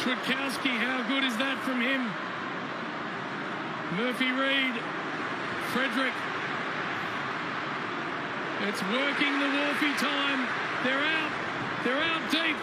Switkowski, how good is that from him? Murphy-Reid, Frederick. It's working the Wolfie time. They're out deep.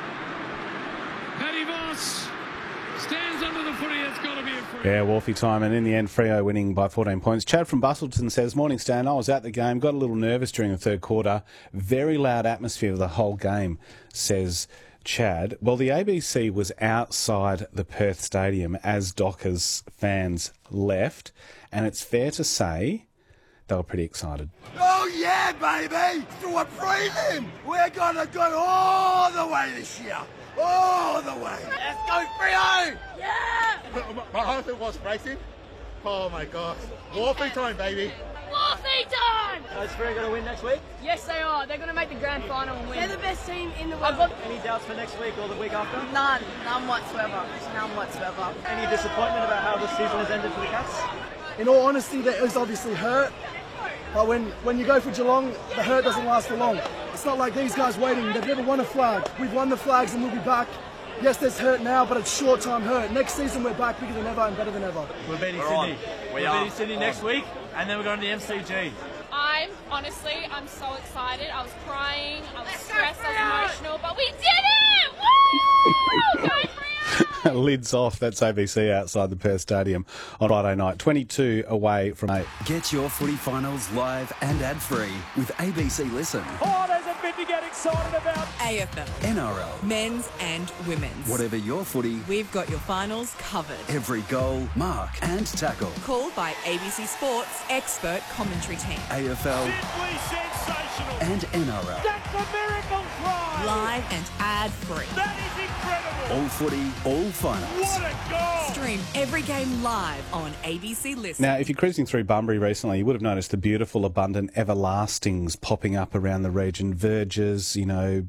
Paddy Voss stands under the footy. It's got to be a free. Yeah, Wolfie time, and in the end, Freo winning by 14 points. Chad from Bustleton says, "Morning, Stan. I was at the game, got a little nervous during the third quarter. Very loud atmosphere the whole game," says Chad. Well, the ABC was outside the Perth Stadium as Dockers fans left, and it's fair to say they were pretty excited. Oh yeah, baby! To a prelim! We're gonna go all the way this year! All the way! Let's go Freo! Yeah! My heart was racing. Oh my gosh. Wolfie time, baby. Wolfie time! Is Freo going to win next week? Yes, they are. They're going to make the grand final and win. They're the best team in the world. Any doubts for next week or the week after? None whatsoever. None whatsoever. Any disappointment about how the season has ended for the Cats? In all honesty, there is obviously hurt. But when you go for Geelong, the hurt doesn't last for long. It's not like these guys waiting. They've never won a flag. We've won the flags and we'll be back. Yes, there's hurt now, but it's short-term hurt. Next season, we're back bigger than ever and better than ever. We're beating Sydney. We're beating Sydney next week, and then we're going to the MCG. I'm so excited. I was crying, I was stressed, I was emotional, but we did it! Woo! Go Freo! Lids off. That's ABC outside the Perth Stadium on Friday night. 22 away from 8. Get your footy finals live and ad-free with ABC Listen. Oh, there's a bit to get excited about. AFL. NRL. Men's and women's. Whatever your footy, we've got your finals covered. every goal, mark and tackle. Called by ABC Sports expert commentary team. AFL Simply sensational. and NRL. That's a miracle try. Live and ad-free. That is incredible. All footy, all finals. What a goal. Stream every game live on ABC Listen. Now, if you're cruising through Bunbury recently, you would have noticed the beautiful, abundant everlastings popping up around the region. Verges,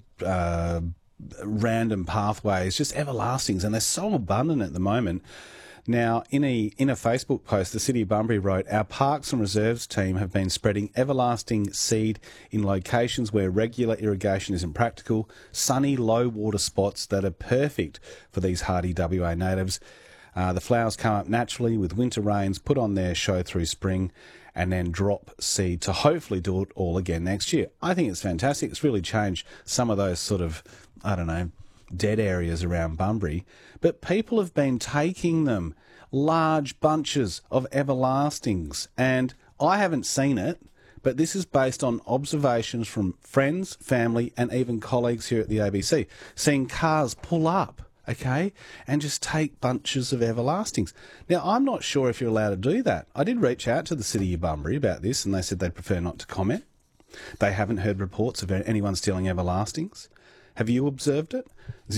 random pathways, just everlastings, and they're so abundant at the moment. Now, in a Facebook post, the City of Bunbury wrote, "Our Parks and Reserves team have been spreading everlasting seed in locations where regular irrigation isn't practical, sunny, low water spots that are perfect for these hardy WA natives. The flowers come up naturally with winter rains, put on their show through spring, and then drop seed to hopefully do it all again next year." I think it's fantastic. It's really changed some of those sort of, dead areas around Bunbury. But people have been taking them, large bunches of everlastings. And I haven't seen it, but this is based on observations from friends, family, and even colleagues here at the ABC, seeing cars pull up, and just take bunches of everlastings. Now, I'm not sure if you're allowed to do that. I did reach out to the City of Bunbury about this, and they said they'd prefer not to comment. They haven't heard reports of anyone stealing everlastings. Have you observed it?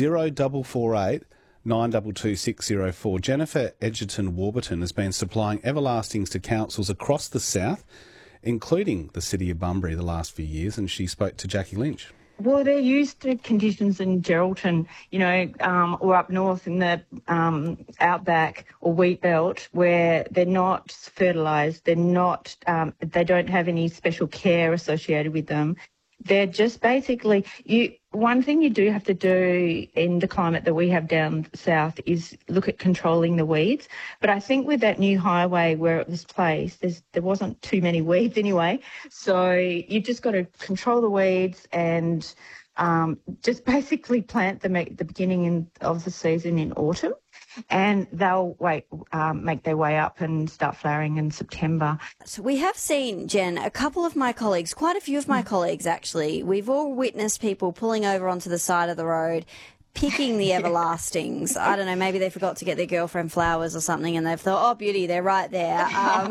0448 922 604. Jennifer Edgerton Warburton has been supplying everlastings to councils across the south, including the City of Bunbury, the last few years, and she spoke to Jackie Lynch. Well, they're used to conditions in Geraldton, or up north in the outback or wheat belt, where they're not fertilised, they don't have any special care associated with them. They're just basically, one thing you do have to do in the climate that we have down south is look at controlling the weeds. But I think with that new highway where it was placed, there wasn't too many weeds anyway. So you've just got to control the weeds and just basically plant them at the beginning of the season in autumn. And they'll make their way up and start flowering in September. So we have seen, Jen, a couple of my colleagues, quite a few of my colleagues actually, we've all witnessed people pulling over onto the side of the road, picking the everlastings. I don't know, maybe they forgot to get their girlfriend flowers or something and they've thought, oh, beauty, they're right there.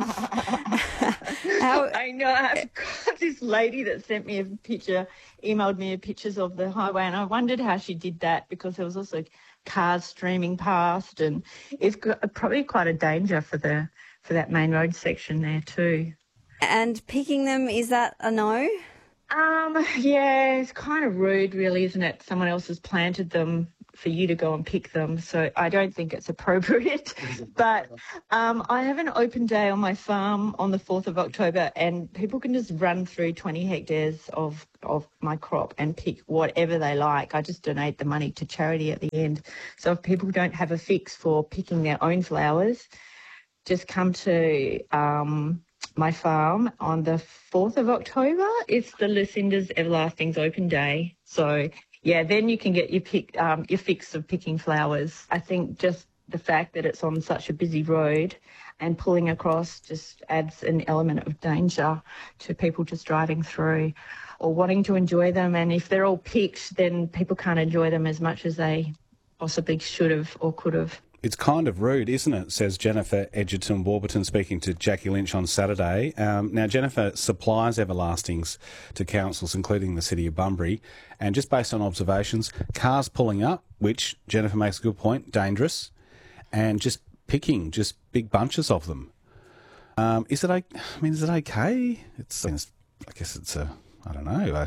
I know, I've got this lady that sent me a picture, emailed me pictures of the highway, and I wondered how she did that because there was also cars streaming past, and it's probably quite a danger for that main road section there too. And picking them, is that a no? Yeah, it's kind of rude, really, isn't it? Someone else has planted them for you to go and pick them. So I don't think it's appropriate. But I have an open day on my farm on the 4th of October, and people can just run through 20 hectares of my crop and pick whatever they like. I just donate the money to charity at the end. So if people don't have a fix for picking their own flowers, just come to my farm on the 4th of October. It's the Lucinda's Everlasting's open day. So, yeah, then you can get your fix of picking flowers. I think just the fact that it's on such a busy road and pulling across just adds an element of danger to people just driving through or wanting to enjoy them. And if they're all picked, then people can't enjoy them as much as they possibly should have or could have. It's kind of rude, isn't it, says Jennifer Edgerton Warburton, speaking to Jackie Lynch on Saturday. Now, Jennifer supplies everlastings to councils, including the City of Bunbury, and just based on observations, cars pulling up, which Jennifer makes a good point, dangerous, and just picking just big bunches of them. Is it okay? I guess it's I don't know.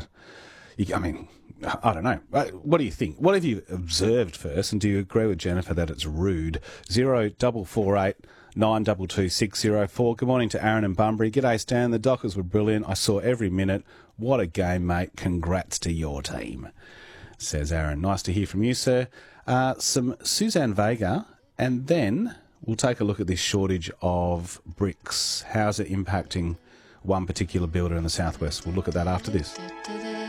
I don't know. What do you think? What have you observed first, and do you agree with Jennifer that it's rude? 0448 922 604. Good morning to Aaron and Bunbury. G'day, Stan. The Dockers were brilliant. I saw every minute. What a game, mate. Congrats to your team, says Aaron. Nice to hear from you, sir. Some Suzanne Vega, and then we'll take a look at this shortage of bricks. How's it impacting one particular builder in the southwest? We'll look at that after this.